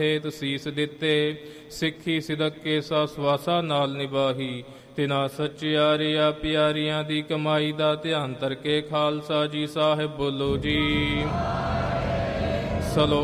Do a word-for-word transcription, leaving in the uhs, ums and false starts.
ਹੇਤ ਸੀਸ ਦਿੱਤੇ, ਸਿੱਖੀ ਸਿਦਕ ਕੇ ਸਾ ਸਵਾਸਾ ਨਾਲ ਨਿਭਾਹੀ। ਤਿਨਾ ਸੱਚਿਆਰਿਆ ਪਿਆਰੀਆਂ ਦੀ ਕਮਾਈ ਦਾ ਧਿਆਨ ਧਰ ਕੇ ਖਾਲਸਾ ਜੀ ਸਾਹਿਬ ਬੋਲੋ ਜੀ। ਸਲੋ